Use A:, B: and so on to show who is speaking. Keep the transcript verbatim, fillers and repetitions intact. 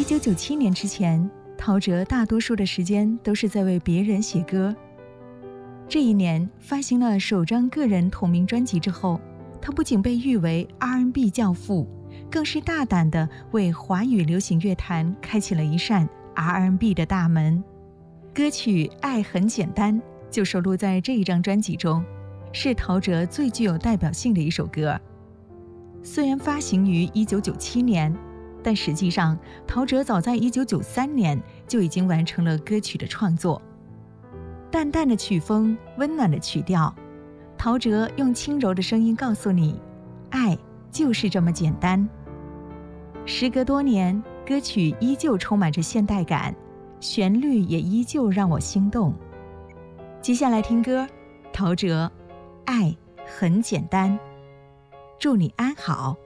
A: 一九九七年之前，陶喆大多数的时间都是在为别人写歌。这一年发行了首张个人同名专辑之后，他不仅被誉为 R and B 教父，更是大胆地为华语流行乐坛开启了一扇 R and B 的大门。歌曲《爱很简单》就收录在这一张专辑中，是陶喆最具有代表性的一首歌。虽然发行于一九九七年，但实际上陶喆早在一九九三年就已经完成了歌曲的创作。淡淡的曲风，温暖的曲调，陶喆用轻柔的声音告诉你，爱就是这么简单。时隔多年，歌曲依旧充满着现代感，旋律也依旧让我心动。接下来听歌，陶喆，爱很简单。祝你安好。